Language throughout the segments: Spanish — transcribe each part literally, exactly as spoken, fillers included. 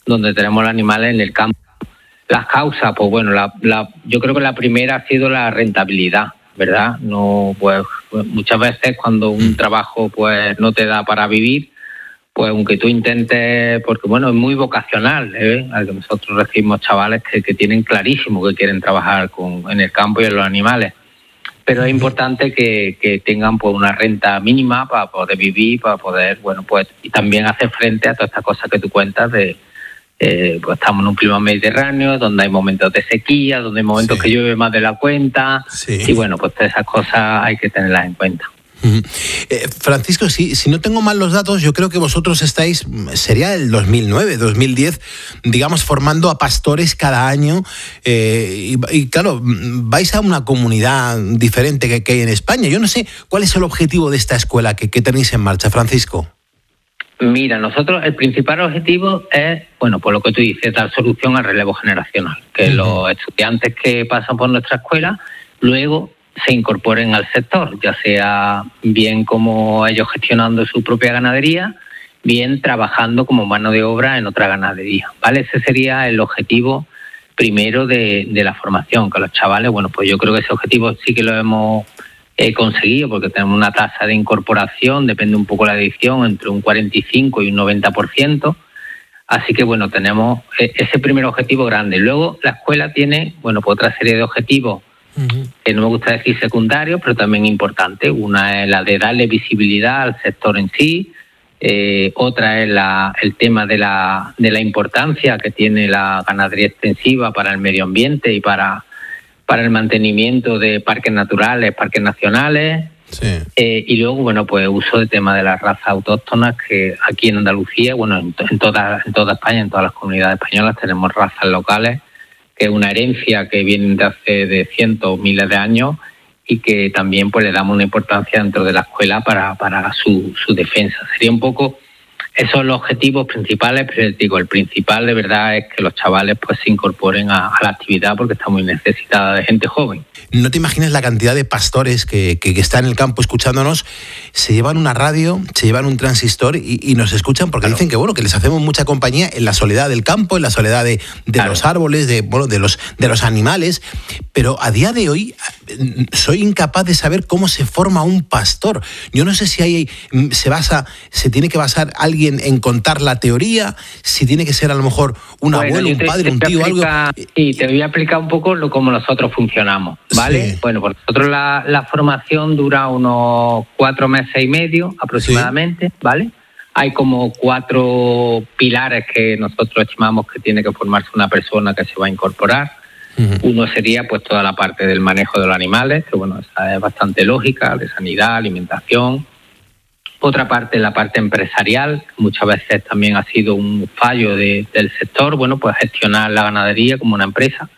donde tenemos los animales en el campo. Las causas, pues bueno, la, la, yo creo que la primera ha sido la rentabilidad, ¿verdad? No, pues muchas veces cuando un trabajo pues no te da para vivir, pues aunque tú intentes, porque bueno, es muy vocacional, ¿eh? Nosotros recibimos chavales que, que tienen clarísimo que quieren trabajar con, en el campo y en los animales, pero es importante que, que tengan pues una renta mínima para poder vivir, para poder, bueno, pues y también hacer frente a todas estas cosas que tú cuentas de Eh, pues estamos en un clima mediterráneo donde hay momentos de sequía, donde hay momentos sí. que llueve más de la cuenta sí. y bueno, pues todas esas cosas hay que tenerlas en cuenta. Uh-huh. Eh, Francisco, si, si no tengo mal los datos, yo creo que vosotros estáis, sería el dos mil nueve, dos mil diez, digamos, formando a pastores cada año eh, y, y claro, vais a una comunidad diferente que, que hay en España. Yo no sé cuál es el objetivo de esta escuela que, que tenéis en marcha, Francisco. Mira, nosotros el principal objetivo es, bueno, por lo que tú dices, dar solución al relevo generacional, que uh-huh. los estudiantes que pasan por nuestra escuela luego se incorporen al sector, ya sea bien como ellos gestionando su propia ganadería, bien trabajando como mano de obra en otra ganadería, ¿vale? Ese sería el objetivo primero de, de la formación, que los chavales, bueno, pues yo creo que ese objetivo sí que lo hemos He conseguido, porque tenemos una tasa de incorporación, depende un poco de la edición, entre un cuarenta y cinco y un noventa por ciento. Así que, bueno, tenemos ese primer objetivo grande. Luego, la escuela tiene, bueno, pues otra serie de objetivos uh-huh. que no me gusta decir secundarios, pero también importantes. Una es la de darle visibilidad al sector en sí. Eh, otra es la, el tema de la, de la importancia que tiene la ganadería extensiva para el medio ambiente y para... para el mantenimiento de parques naturales, parques nacionales, sí. eh, y luego, bueno, pues uso de tema de las razas autóctonas, que aquí en Andalucía, bueno, en, en, toda, en toda España, en todas las comunidades españolas, tenemos razas locales, que es una herencia que viene de hace de cientos, miles de años, y que también pues le damos una importancia dentro de la escuela para, para su, su defensa. Sería un poco... Esos son los objetivos principales, pero digo, el principal de verdad es que los chavales pues se incorporen a, a la actividad porque está muy necesitada de gente joven. No te imaginas la cantidad de pastores que, que, que están en el campo escuchándonos, se llevan una radio, se llevan un transistor y, y nos escuchan porque claro. dicen que bueno, que les hacemos mucha compañía en la soledad del campo, en la soledad de, de claro. los árboles, de, bueno, de, los, de los animales, pero a día de hoy soy incapaz de saber cómo se forma un pastor. Yo no sé si hay, se basa, se tiene que basar alguien en contar la teoría, si tiene que ser a lo mejor un bueno, abuelo, un padre, un tío, explica, algo. Sí, te voy a explicar un poco lo, cómo nosotros funcionamos, ¿vale? Sí. Bueno, por nosotros la, la formación dura unos cuatro meses y medio aproximadamente, sí. ¿vale? Hay como cuatro pilares que nosotros estimamos que tiene que formarse una persona que se va a incorporar. Uh-huh. Uno sería pues toda la parte del manejo de los animales, que bueno, esa es bastante lógica, de sanidad, alimentación. Otra parte, la parte empresarial, que muchas veces también ha sido un fallo de, del sector, bueno, pues gestionar la ganadería como una empresa.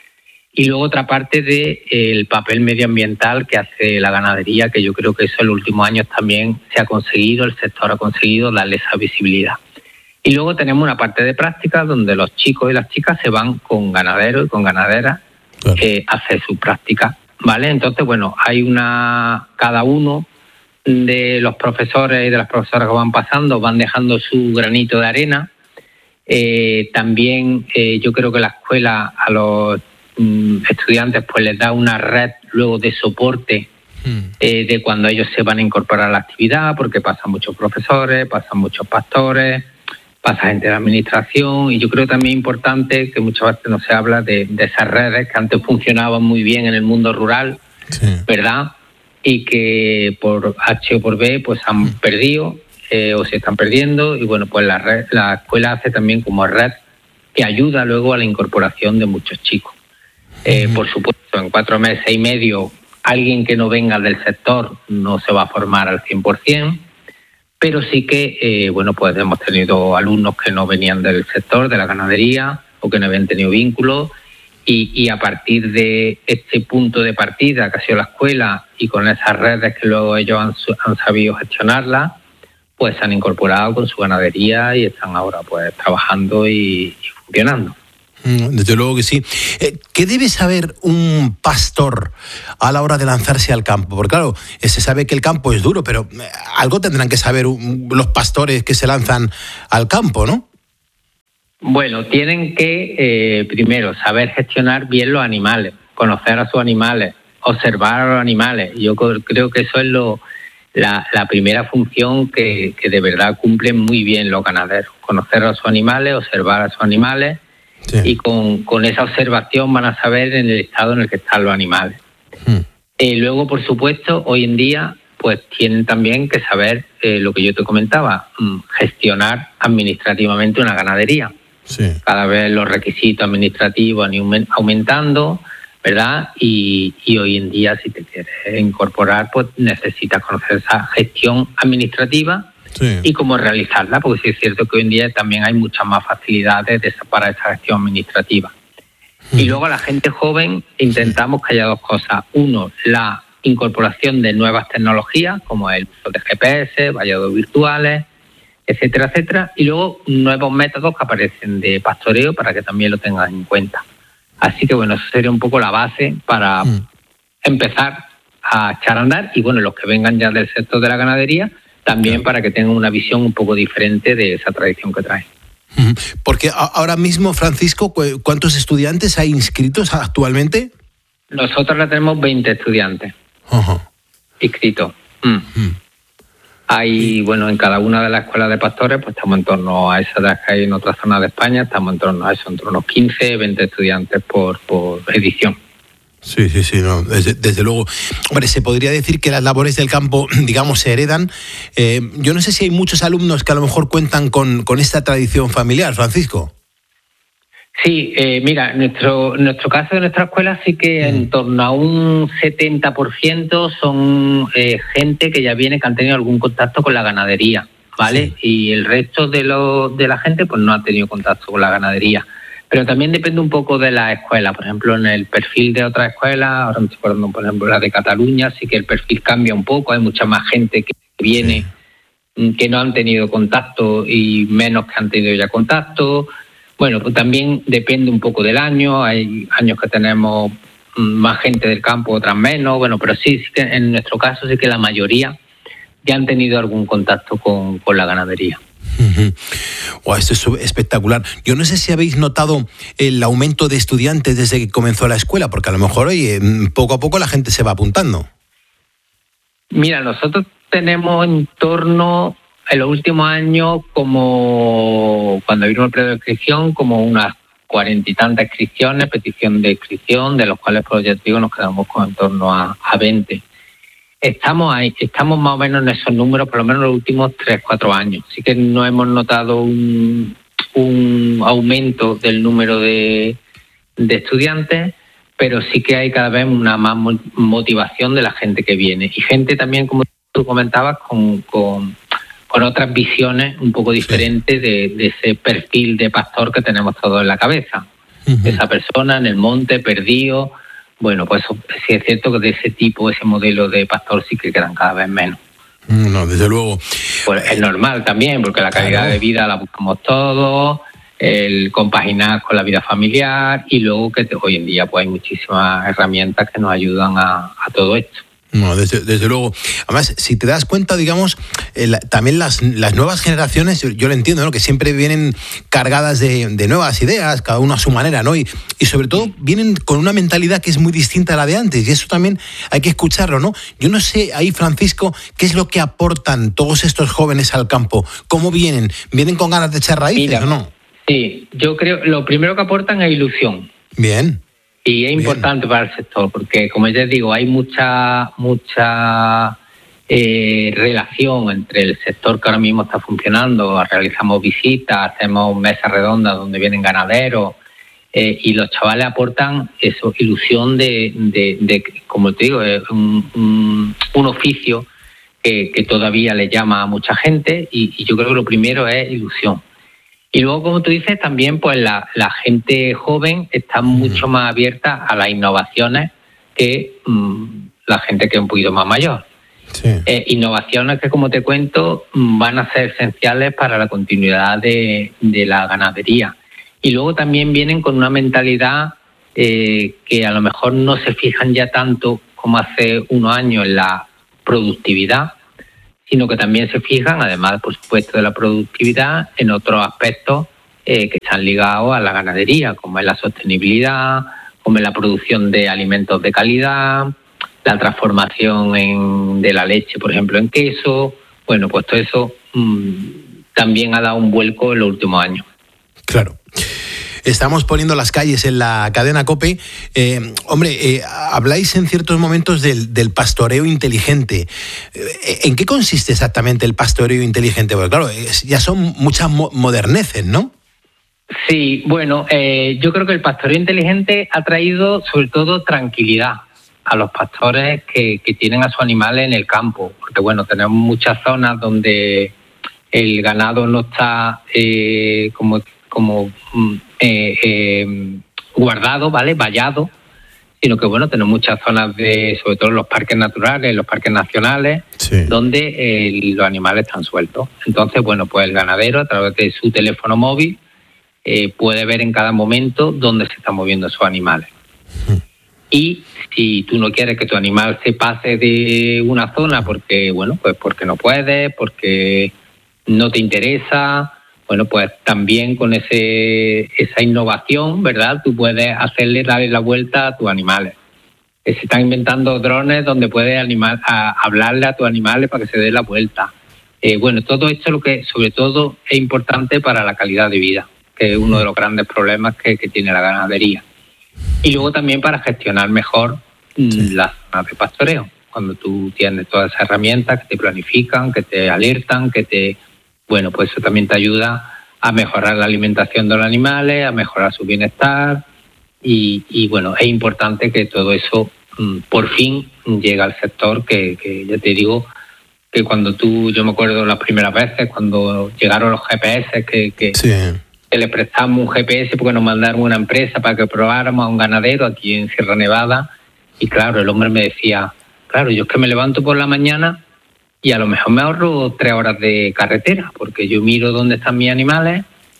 Y luego otra parte del de, papel medioambiental que hace la ganadería, que yo creo que eso en los últimos años también se ha conseguido, el sector ha conseguido darle esa visibilidad. Y luego tenemos una parte de práctica donde los chicos y las chicas se van con ganaderos y con ganaderas claro. eh, a hacer su práctica, ¿vale? Entonces, bueno, hay una, cada uno de los profesores y de las profesoras que van pasando van dejando su granito de arena. Eh, también eh, yo creo que la escuela a los mm, estudiantes pues les da una red luego de soporte mm. eh, de cuando ellos se van a incorporar a la actividad, porque pasan muchos profesores, pasan muchos pastores, pasa gente de la administración, y yo creo también importante que muchas veces no se habla de, de esas redes que antes funcionaban muy bien en el mundo rural, sí. ¿verdad? Y que por H o por B pues han mm. perdido eh, o se están perdiendo, y bueno, pues la red, la escuela hace también como red que ayuda luego a la incorporación de muchos chicos. Eh, mm. Por supuesto, en cuatro meses y medio alguien que no venga del sector no se va a formar al cien por ciento, pero sí que, eh, bueno, pues hemos tenido alumnos que no venían del sector, de la ganadería, o que no habían tenido vínculos, y, y a partir de este punto de partida que ha sido la escuela, y con esas redes que luego ellos han, han sabido gestionarlas, pues se han incorporado con su ganadería y están ahora pues trabajando y, y funcionando. Desde luego que sí. ¿Qué debe saber un pastor a la hora de lanzarse al campo? Porque claro, se sabe que el campo es duro, pero algo tendrán que saber los pastores que se lanzan al campo, ¿no? Bueno, tienen que eh, primero saber gestionar bien los animales, conocer a sus animales, observar a los animales. Yo creo que eso es lo la, la primera función que, que de verdad cumplen muy bien los ganaderos. Conocer a sus animales, observar a sus animales, sí. Y con, con esa observación van a saber en el estado en el que están los animales. Hmm. Eh, luego, por supuesto, hoy en día pues tienen también que saber eh, lo que yo te comentaba, gestionar administrativamente una ganadería. Sí. Cada vez los requisitos administrativos han ido aumentando, ¿verdad? Y, y hoy en día, si te quieres incorporar, pues necesitas conocer esa gestión administrativa, sí, y cómo realizarla, porque sí es cierto que hoy en día también hay muchas más facilidades de, para esa gestión administrativa. Mm. Y luego a la gente joven intentamos que haya dos cosas. Uno, la incorporación de nuevas tecnologías, como el uso de G P S, vallados virtuales, etcétera, etcétera, y luego nuevos métodos que aparecen de pastoreo para que también lo tengan en cuenta. Así que bueno, eso sería un poco la base para mm. empezar a echar a andar, y bueno, los que vengan ya del sector de la ganadería, también, claro, para que tengan una visión un poco diferente de esa tradición que trae. Porque ahora mismo, Francisco, ¿cuántos estudiantes hay inscritos actualmente? Nosotros ya tenemos veinte estudiantes. Uh-huh. Inscritos. Mm. Uh-huh. Hay, bueno, en cada una de las escuelas de pastores, pues estamos en torno a esas de las que hay en otras zonas de España, estamos en torno a eso, en torno a unos quince, veinte estudiantes por, por edición. Sí, sí, sí, no, desde, desde luego. Hombre, se podría decir que las labores del campo, digamos, se heredan. Eh, yo no sé si hay muchos alumnos que a lo mejor cuentan con, con esta tradición familiar, Francisco. Sí, eh, mira, nuestro nuestro caso de nuestra escuela sí que mm. en torno a un setenta por ciento son eh, gente que ya viene, que han tenido algún contacto con la ganadería, ¿vale? Sí. Y el resto de lo, de la gente pues no ha tenido contacto con la ganadería. Pero también depende un poco de la escuela. Por ejemplo, en el perfil de otras escuelas, ahora me estoy acordando, por ejemplo, la de Cataluña, sí que el perfil cambia un poco, hay mucha más gente que viene, sí, que no han tenido contacto y menos que han tenido ya contacto. Bueno, pues también depende un poco del año, hay años que tenemos más gente del campo, otras menos, bueno, pero sí, sí que en nuestro caso sí que la mayoría ya han tenido algún contacto con, con la ganadería. Uh-huh. Wow, esto es espectacular. Yo no sé si habéis notado el aumento de estudiantes desde que comenzó la escuela, porque a lo mejor, oye, poco a poco la gente se va apuntando. Mira, nosotros tenemos en torno, en los últimos años, como cuando vino el periodo de inscripción, como unas cuarenta y tantas inscripciones, petición de inscripción, de los cuales, pues ya te digo, nos quedamos con en torno a, a veinte. Estamos ahí, estamos más o menos en esos números, por lo menos en los últimos tres, cuatro años. Sí que no hemos notado un, un aumento del número de, de estudiantes, pero sí que hay cada vez una más motivación de la gente que viene. Y gente también, como tú comentabas, con, con, con otras visiones un poco diferentes de, de ese perfil de pastor que tenemos todos en la cabeza. Uh-huh. Esa persona en el monte, perdido. Bueno, pues sí es cierto que de ese tipo, ese modelo de pastor sí que quedan cada vez menos. No, desde luego. Pues es normal también, porque la calidad, claro, de vida la buscamos todos, el compaginar con la vida familiar, y luego que te, hoy en día pues hay muchísimas herramientas que nos ayudan a, a todo esto. No, desde, desde luego. Además, si te das cuenta, digamos, eh, la, también las, las nuevas generaciones, yo, yo lo entiendo, ¿no?, que siempre vienen cargadas de, de nuevas ideas, cada uno a su manera, ¿no? Y, y sobre todo vienen con una mentalidad que es muy distinta a la de antes, y eso también hay que escucharlo, ¿no? Yo no sé ahí, Francisco, qué es lo que aportan todos estos jóvenes al campo. ¿Cómo vienen? ¿Vienen con ganas de echar raíces? Mira, o no? Sí, yo creo, lo primero que aportan es ilusión. Bien. Y es importante para el sector, porque, como ya digo, hay mucha mucha eh, relación entre el sector que ahora mismo está funcionando. Realizamos visitas, hacemos mesas redondas donde vienen ganaderos, eh, y los chavales aportan eso, ilusión de, de, de como te digo, es un, un, un oficio que, que todavía le llama a mucha gente, y, y yo creo que lo primero es ilusión. Y luego, como tú dices, también pues la, la gente joven está mucho más abierta a las innovaciones que mmm, la gente que es un poquito más mayor. Sí. Eh, innovaciones que, como te cuento, van a ser esenciales para la continuidad de, de la ganadería. Y luego también vienen con una mentalidad eh, que a lo mejor no se fijan ya tanto como hace unos años en la productividad, sino que también se fijan, además, por supuesto, de la productividad, en otros aspectos eh, que están ligados a la ganadería, como es la sostenibilidad, como es la producción de alimentos de calidad, la transformación en, de la leche, por ejemplo, en queso. Bueno, pues todo eso mmm, también ha dado un vuelco en los últimos años. Claro. Estamos poniendo las calles en la cadena COPE. Eh, hombre, eh, habláis en ciertos momentos del, del pastoreo inteligente. Eh, ¿En qué consiste exactamente el pastoreo inteligente? Porque claro, es, ya son muchas mo- moderneces, ¿no? Sí, bueno, eh, yo creo que el pastoreo inteligente ha traído sobre todo tranquilidad a los pastores que, que tienen a sus animales en el campo. Porque bueno, tenemos muchas zonas donde el ganado no está eh, como... como eh, eh, guardado, ¿vale? Vallado, sino que, bueno, tenemos muchas zonas, de, sobre todo en los parques naturales, los parques nacionales, sí, donde eh, los animales están sueltos. Entonces, bueno, pues el ganadero, a través de su teléfono móvil, eh, puede ver en cada momento dónde se están moviendo esos animales. Sí. Y si tú no quieres que tu animal se pase de una zona porque, bueno, pues porque no puedes, porque no te interesa... Bueno, pues también con ese esa innovación, ¿verdad? Tú puedes hacerle, darle la vuelta a tus animales. Se están inventando drones donde puedes animar, a, hablarle a tus animales para que se dé la vuelta. Eh, bueno, todo esto es lo que sobre todo es importante para la calidad de vida, que es uno de los grandes problemas que, que tiene la ganadería. Y luego también para gestionar mejor sí. las zonas de pastoreo. Cuando tú tienes todas esas herramientas que te planifican, que te alertan, que te... Bueno, pues eso también te ayuda a mejorar la alimentación de los animales, a mejorar su bienestar y, y bueno, es importante que todo eso mm, por fin llegue al sector que, que ya te digo que cuando tú, yo me acuerdo las primeras veces cuando llegaron los G P S que, que, sí. que le prestamos un G P S porque nos mandaron una empresa para que probáramos a un ganadero aquí en Sierra Nevada y claro, el hombre me decía, claro, yo es que me levanto por la mañana y a lo mejor me ahorro tres horas de carretera, porque yo miro dónde están mis animales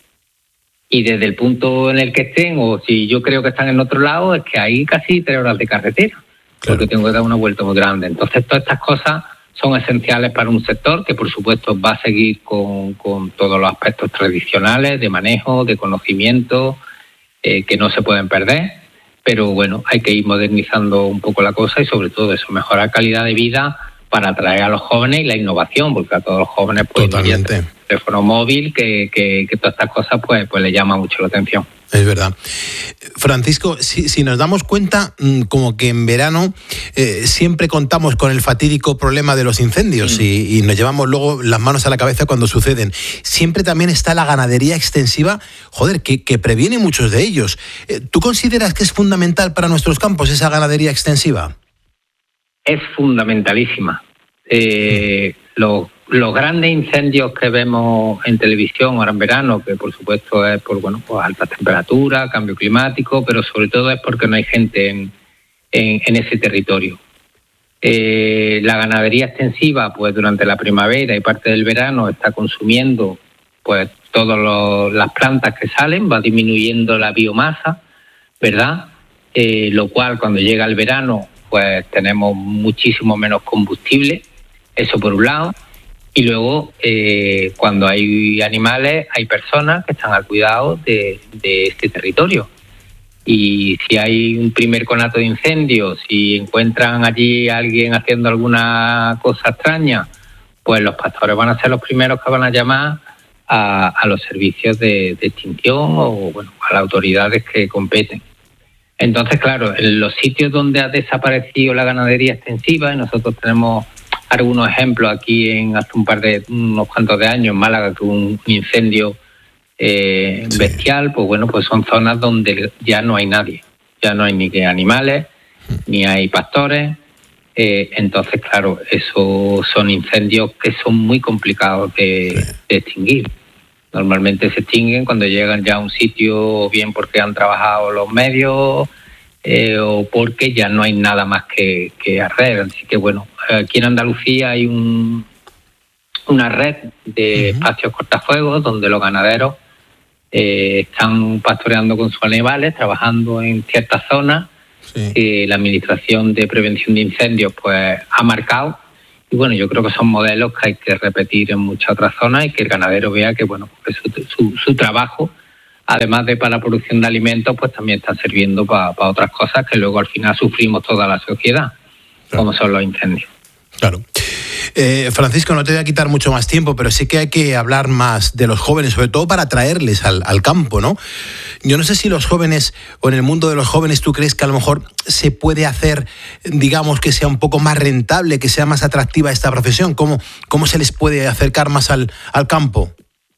y desde el punto en el que estén, o si yo creo que están en otro lado, es que hay casi tres horas de carretera, claro. Porque tengo que dar una vuelta muy grande. Entonces, todas estas cosas son esenciales para un sector que, por supuesto, va a seguir con, con todos los aspectos tradicionales de manejo, de conocimiento, eh, que no se pueden perder. Pero, bueno, hay que ir modernizando un poco la cosa y, sobre todo, eso, mejorar calidad de vida para atraer a los jóvenes y la innovación, porque a todos los jóvenes pues el teléfono móvil, que, que, que todas estas cosas pues, pues les llama mucho la atención. Es verdad. Francisco, si, si nos damos cuenta, como que en verano eh, siempre contamos con el fatídico problema de los incendios mm. y, y nos llevamos luego las manos a la cabeza cuando suceden. Siempre también está la ganadería extensiva, joder, que, que previene muchos de ellos. ¿Tú consideras que es fundamental para nuestros campos esa ganadería extensiva? Es fundamentalísima. Eh, los, los grandes incendios que vemos en televisión ahora en verano, que por supuesto es por bueno, pues altas temperaturas, cambio climático, pero sobre todo es porque no hay gente en, en, en ese territorio. Eh, la ganadería extensiva, pues durante la primavera y parte del verano está consumiendo pues todas las plantas que salen, va disminuyendo la biomasa, ¿verdad? Eh, lo cual cuando llega el verano pues tenemos muchísimo menos combustible, eso por un lado, y luego eh, cuando hay animales hay personas que están al cuidado de, de este territorio. Y si hay un primer conato de incendio, si encuentran allí a alguien haciendo alguna cosa extraña, pues los pastores van a ser los primeros que van a llamar a, a los servicios de, de extinción o bueno, a las autoridades que competen. Entonces, claro, en los sitios donde ha desaparecido la ganadería extensiva, y nosotros tenemos algunos ejemplos aquí en hace un par de, unos cuantos de años en Málaga, que hubo un incendio eh, sí. bestial, pues bueno, pues son zonas donde ya no hay nadie, ya no hay ni animales, ni hay pastores, eh, entonces, claro, esos son incendios que son muy complicados de, sí. de extinguir. Normalmente se extinguen cuando llegan ya a un sitio, bien porque han trabajado los medios eh, o porque ya no hay nada más que, que hacer. Así que bueno, aquí en Andalucía hay un, una red de uh-huh. espacios cortafuegos donde los ganaderos eh, están pastoreando con sus animales, trabajando en ciertas zonas sí. que la Administración de Prevención de Incendios pues ha marcado. Y bueno, yo creo que son modelos que hay que repetir en muchas otras zonas y que el ganadero vea que bueno, pues su, su, su trabajo además de para la producción de alimentos, pues también está sirviendo para, para otras cosas que luego al final sufrimos toda la sociedad, claro, como son los incendios. Claro. Eh, Francisco, no te voy a quitar mucho más tiempo, pero sí que hay que hablar más de los jóvenes, sobre todo para traerles al, al campo, ¿no? Yo no sé si los jóvenes, o en el mundo de los jóvenes, tú crees que a lo mejor se puede hacer, digamos, que sea un poco más rentable, que sea más atractiva esta profesión. ¿Cómo, cómo se les puede acercar más al, al campo?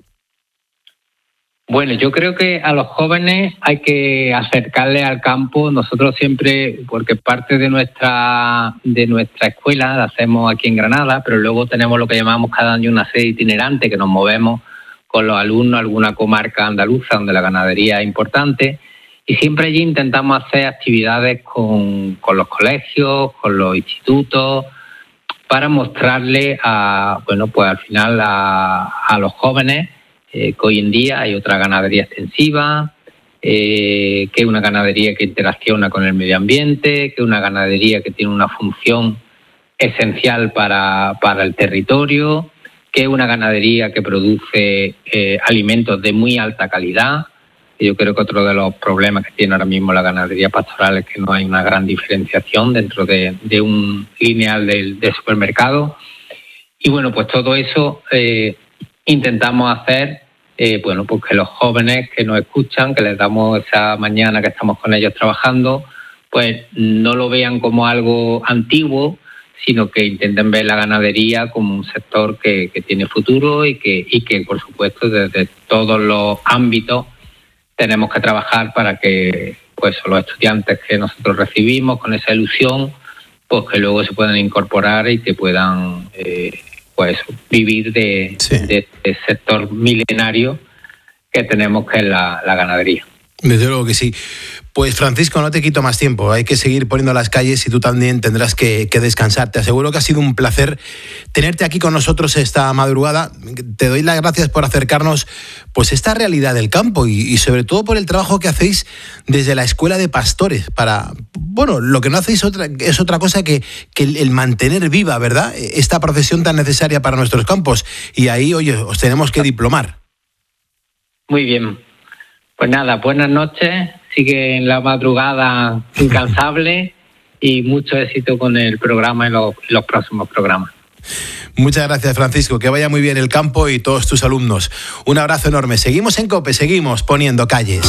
Bueno, yo creo que a los jóvenes hay que acercarles al campo. Nosotros siempre, porque parte de nuestra de nuestra escuela la hacemos aquí en Granada, pero luego tenemos lo que llamamos cada año una sede itinerante, que nos movemos con los alumnos a alguna comarca andaluza donde la ganadería es importante, y siempre allí intentamos hacer actividades con, con los colegios, con los institutos, para mostrarle a, bueno, pues al final a, a los jóvenes Eh, que hoy en día hay otra ganadería extensiva, eh, que es una ganadería que interacciona con el medio ambiente, que es una ganadería que tiene una función esencial para, para el territorio, que es una ganadería que produce eh, alimentos de muy alta calidad. Yo creo que otro de los problemas que tiene ahora mismo la ganadería pastoral es que no hay una gran diferenciación dentro de, de un lineal del, del supermercado. Y bueno, pues todo eso eh, intentamos hacer, eh, bueno, pues que los jóvenes que nos escuchan, que les damos esa mañana que estamos con ellos trabajando, pues no lo vean como algo antiguo, sino que intenten ver la ganadería como un sector que, que tiene futuro y que, y que, por supuesto, desde todos los ámbitos tenemos que trabajar para que, pues, los estudiantes que nosotros recibimos con esa ilusión, pues que luego se puedan incorporar y que puedan eh, pues vivir de, sí. de este sector milenario que tenemos, que es la, la ganadería. Desde luego que sí. Pues Francisco, no te quito más tiempo, hay que seguir poniendo las calles y tú también tendrás que, que descansar. Te aseguro que ha sido un placer tenerte aquí con nosotros esta madrugada. Te doy las gracias por acercarnos pues esta realidad del campo y, y sobre todo por el trabajo que hacéis desde la Escuela de Pastores para, bueno, lo que no hacéis otra, es otra cosa que, que el, el mantener viva, ¿verdad?, esta profesión tan necesaria para nuestros campos. Y ahí, oye, os tenemos que diplomar. Muy bien. Pues nada, buenas noches, sigue en la madrugada incansable y mucho éxito con el programa y los, los próximos programas. Muchas gracias, Francisco, que vaya muy bien el campo y todos tus alumnos. Un abrazo enorme. Seguimos en COPE, seguimos poniendo calles.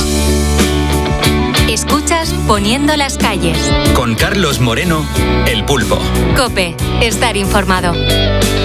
Escuchas Poniendo las calles. Con Carlos Moreno, El Pulpo. COPE, estar informado.